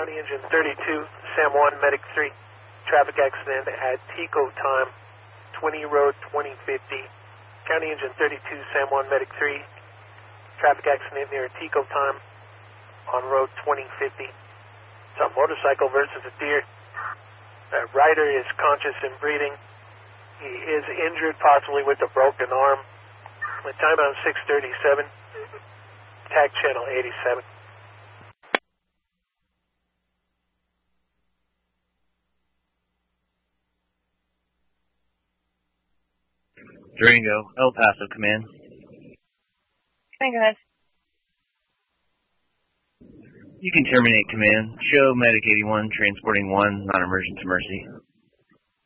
County Engine 32, Sam 1, Medic 3. Traffic accident at TECO time, 20 Road 2050. County Engine 32, Sam 1, Medic 3. Traffic accident near TECO time on Road 2050. It's a motorcycle versus a deer. That rider is conscious and breathing. He is injured, possibly with a broken arm. The timeout 6:37. Tag channel 87. Durango, El Paso, command. Go ahead. You can terminate command. Show Medic 81, transporting 1, non-emergent to Mercy.